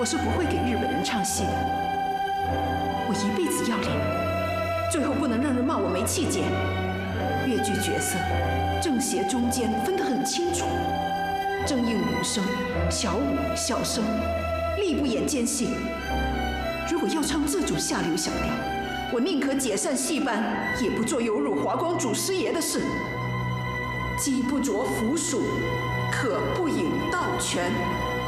是不会给日本人唱戏的。我一辈子要脸，最后不能让人骂我没气节。越剧角色正邪中间分得很清楚，正应武生，小武小生，力不演奸细。如果要唱这种下流小调，我宁可解散戏班，也不做有辱华光祖师爷的事。鸡不啄腐鼠，可不饮盗泉。